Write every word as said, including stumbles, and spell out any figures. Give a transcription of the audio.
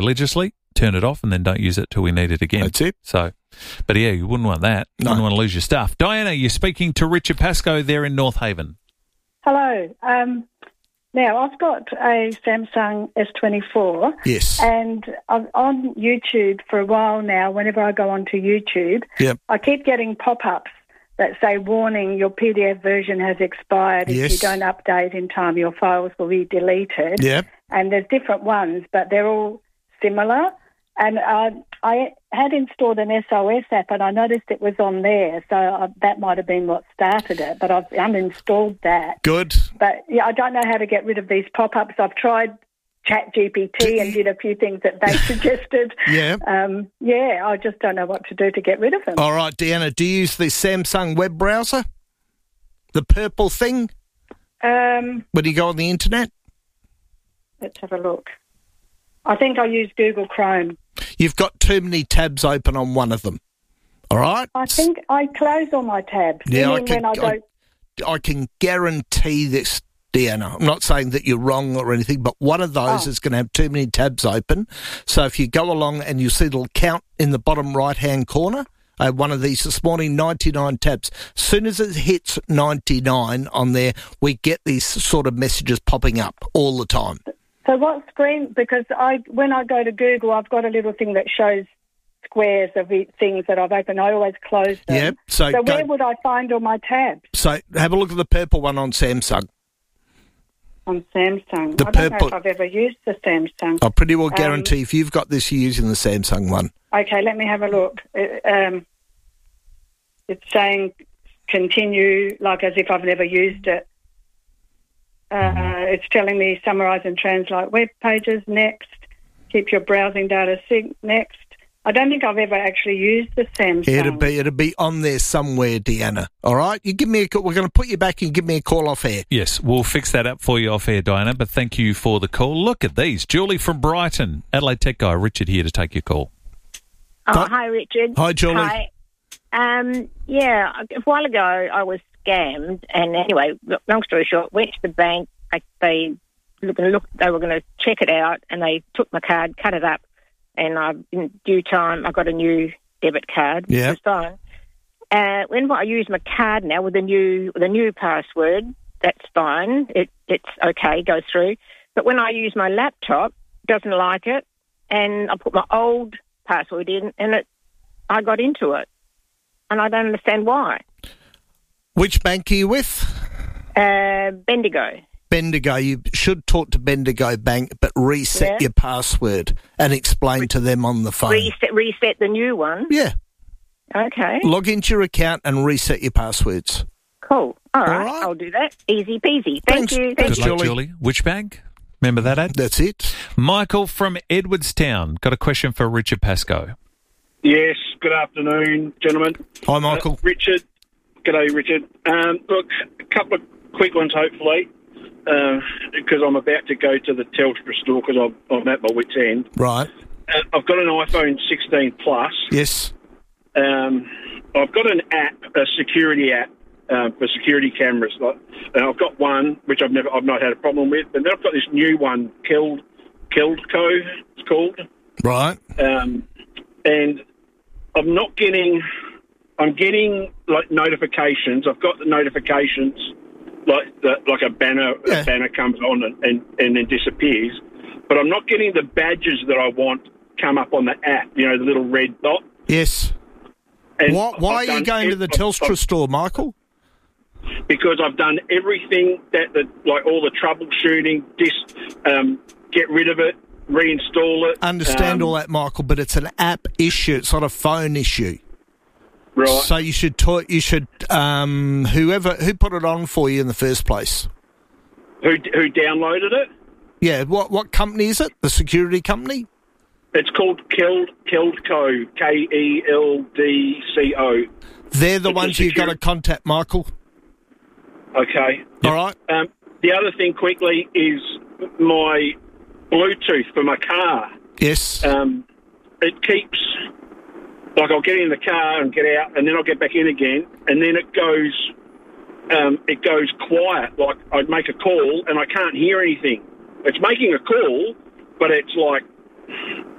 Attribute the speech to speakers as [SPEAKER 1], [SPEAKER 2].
[SPEAKER 1] religiously, turn it off, and then don't use it till we need it again.
[SPEAKER 2] That's it.
[SPEAKER 1] So, but yeah, you wouldn't want that. You
[SPEAKER 2] No.
[SPEAKER 1] wouldn't want to lose your stuff. Diana, you're speaking to Richard Pascoe there in North Haven.
[SPEAKER 3] Hello. Um, now, I've got a Samsung S twenty-four.
[SPEAKER 2] Yes.
[SPEAKER 3] And I'm on YouTube for a while now. Whenever I go onto YouTube,
[SPEAKER 2] Yep.
[SPEAKER 3] I keep getting pop-ups that say, warning, your P D F version has expired. If
[SPEAKER 2] Yes.
[SPEAKER 3] you don't update in time, your files will be deleted.
[SPEAKER 2] Yep.
[SPEAKER 3] And there's different ones, but they're all similar. And uh, I had installed an S O S app, and I noticed it was on there, so uh, that might have been what started it. But I've uninstalled that.
[SPEAKER 2] Good.
[SPEAKER 3] But yeah, I don't know how to get rid of these pop-ups. I've tried Chat G P T and did a few things that they suggested.
[SPEAKER 2] Yeah.
[SPEAKER 3] Um, yeah, I just don't know what to do to get rid of them.
[SPEAKER 2] All right, Deanna, do you use the Samsung web browser? The purple thing?
[SPEAKER 3] Um,
[SPEAKER 2] When you go on the internet?
[SPEAKER 3] let's have a look. I think I use Google Chrome.
[SPEAKER 2] You've got too many tabs open on one of them. All right?
[SPEAKER 3] I think I close all my tabs.
[SPEAKER 2] Yeah,
[SPEAKER 3] You
[SPEAKER 2] I
[SPEAKER 3] mean
[SPEAKER 2] can,
[SPEAKER 3] when I
[SPEAKER 2] I,
[SPEAKER 3] go...
[SPEAKER 2] I can guarantee this, Deanna. I'm not saying that you're wrong or anything, but one of those
[SPEAKER 3] Oh.
[SPEAKER 2] is going to have too many tabs open. So if you go along and you see the little count in the bottom right-hand corner, I had one of these this morning, ninety-nine tabs. As soon as it hits ninety-nine on there, we get these sort of messages popping up all the time.
[SPEAKER 3] So what screen... Because I, when I go to Google, I've got a little thing that shows squares of the things that I've opened. I always close them.
[SPEAKER 2] Yep. So,
[SPEAKER 3] So
[SPEAKER 2] go,
[SPEAKER 3] where would I find all my tabs?
[SPEAKER 2] so have a look at the purple one on Samsung.
[SPEAKER 3] On Samsung.
[SPEAKER 2] The
[SPEAKER 3] I don't
[SPEAKER 2] purple-
[SPEAKER 3] know if I've ever used the Samsung.
[SPEAKER 2] I pretty well
[SPEAKER 3] Um,
[SPEAKER 2] guarantee if you've got this, you're using the Samsung one.
[SPEAKER 3] Okay, let me have a look. It, um, it's saying continue, like as if I've never used it. Uh, it's telling me summarise and translate web pages, next. Keep your browsing data sync, next. I don't think I've ever actually used the Samsung.
[SPEAKER 2] It'll be it'll be on there somewhere, Deanna. All right, you give me a call. We're going to put you back and give me a call off air.
[SPEAKER 1] Yes, we'll fix that up for you off air, Diana, but thank you for the call. Look at these. Julie from Brighton. Adelaide Tech Guy, Richard here to take your call.
[SPEAKER 4] Oh,
[SPEAKER 2] Hi.
[SPEAKER 4] hi, Richard.
[SPEAKER 2] Hi, Julie.
[SPEAKER 4] Hi. Um, yeah, a while ago I was scammed, and anyway, long story short, went to the bank. I, they look, look, they were going to check it out, and they took my card, cut it up, and I, in due time, I got a new debit card.
[SPEAKER 2] Yeah.
[SPEAKER 4] Which was fine. Uh, when I use my card now with a new with a new password, that's fine. It, it's okay, goes through. But when I use my laptop, it doesn't like it, and I put my old password in, and it, I got into it, and I don't understand why.
[SPEAKER 2] Which bank are you with?
[SPEAKER 4] Uh, Bendigo.
[SPEAKER 2] Bendigo. You should talk to Bendigo Bank, but reset
[SPEAKER 4] Yeah.
[SPEAKER 2] your password and explain to them on the phone.
[SPEAKER 4] Reset, reset the new one.
[SPEAKER 2] Yeah.
[SPEAKER 4] Okay,
[SPEAKER 2] Log into your account and reset your passwords.
[SPEAKER 4] cool. All right,
[SPEAKER 2] right.
[SPEAKER 4] I'll do that. Easy peasy.
[SPEAKER 2] Thanks.
[SPEAKER 4] Thank you. Thank
[SPEAKER 2] Good
[SPEAKER 1] Good
[SPEAKER 4] you.
[SPEAKER 1] luck,
[SPEAKER 2] Julie.
[SPEAKER 1] Julie. Which bank? Remember that ad?
[SPEAKER 2] That's it.
[SPEAKER 1] Michael from Edwardstown. Got a question for Richard Pascoe.
[SPEAKER 5] Yes, good afternoon, gentlemen.
[SPEAKER 2] Hi, Michael.
[SPEAKER 5] Uh, Richard. G'day, Richard. Um, look, a couple of quick ones, hopefully, because I'm about to go to the Telstra store because I'm, I'm at my wit's end.
[SPEAKER 2] Right.
[SPEAKER 5] Uh, I've got an iPhone sixteen Plus.
[SPEAKER 2] Yes.
[SPEAKER 5] Um, I've got an app, a security app um, for security cameras. Like, and I've got one which I've never, I've not had a problem with, but then I've got this new one, Killed, Killedco, it's called.
[SPEAKER 2] Right.
[SPEAKER 5] Um, and I'm not getting, I'm getting like notifications. I've got the notifications, like the, like a banner,
[SPEAKER 2] Yeah.
[SPEAKER 5] a banner comes on and, and, and then disappears. But I'm not getting the badges that I want come up on the app. You know, the little red dot.
[SPEAKER 2] Yes.
[SPEAKER 5] And
[SPEAKER 2] Why, why
[SPEAKER 5] I've
[SPEAKER 2] are you
[SPEAKER 5] done
[SPEAKER 2] going to
[SPEAKER 5] ev-
[SPEAKER 2] the
[SPEAKER 5] I've-
[SPEAKER 2] Telstra
[SPEAKER 5] I've-
[SPEAKER 2] store, Michael?
[SPEAKER 5] Because I've done everything that, the, like all the troubleshooting, dis, um, get rid of it, reinstall it.
[SPEAKER 2] Understand
[SPEAKER 5] um,
[SPEAKER 2] all that, Michael, but it's an app issue. It's not a phone issue.
[SPEAKER 5] Right.
[SPEAKER 2] So you should talk, you should um, whoever who put it on for you in the first place.
[SPEAKER 5] Who who downloaded it?
[SPEAKER 2] Yeah, what what company is it? The security company?
[SPEAKER 5] It's called Killed Killedco, K E L D C O.
[SPEAKER 2] They're the
[SPEAKER 5] It's a
[SPEAKER 2] ones you've got to
[SPEAKER 5] security-
[SPEAKER 2] contact, Michael.
[SPEAKER 5] Okay.
[SPEAKER 2] All right.
[SPEAKER 5] Um, the other thing quickly is my Bluetooth for my car.
[SPEAKER 2] Yes.
[SPEAKER 5] Um, it keeps, like I'll get in the car and get out and then I'll get back in again and then it goes, um, it goes quiet. Like I'd make a call and I can't hear anything. It's making a call, but it's like